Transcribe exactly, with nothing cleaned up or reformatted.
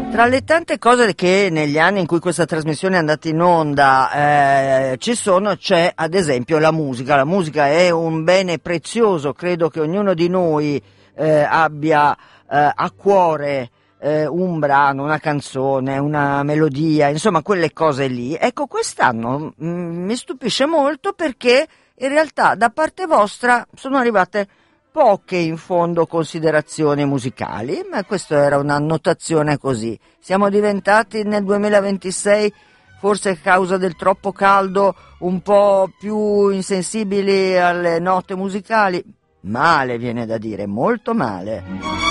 Tra le tante cose che negli anni in cui questa trasmissione è andata in onda eh, ci sono, c'è ad esempio la musica. La musica è un bene prezioso, credo che ognuno di noi eh, abbia eh, a cuore eh, un brano, una canzone, una melodia, insomma quelle cose lì. Ecco, quest'anno mh, mi stupisce molto perché in realtà da parte vostra sono arrivate poche in fondo considerazioni musicali, ma questa era un'annotazione così. Siamo diventati nel duemilaventisei, forse a causa del troppo caldo, un po' più insensibili alle note musicali? Male, viene da dire, molto male.